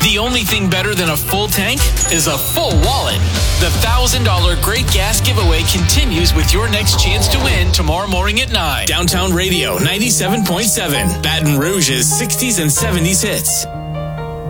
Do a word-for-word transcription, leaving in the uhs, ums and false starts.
The only thing better than a full tank is a full wallet. The one thousand dollars Great Gas giveaway continues with your next chance to win tomorrow morning at nine. Downtown Radio ninety-seven point seven. Baton Rouge's sixties and seventies hits.